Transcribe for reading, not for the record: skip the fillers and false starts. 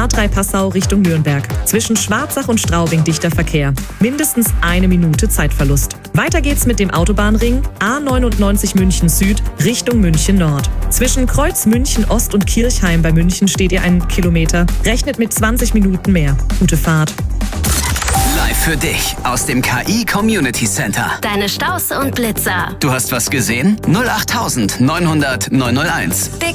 A3 Passau Richtung Nürnberg. Zwischen Schwarzach und Straubing dichter Verkehr. Mindestens 1 Minute Zeitverlust. Weiter geht's mit dem Autobahnring A99 München Süd Richtung München Nord. Zwischen Kreuz München Ost und Kirchheim bei München steht ihr 1 Kilometer. Rechnet mit 20 Minuten mehr. Gute Fahrt. Live für dich aus dem KI Community Center. Deine Staus und Blitzer. Du hast was gesehen? 08900 901.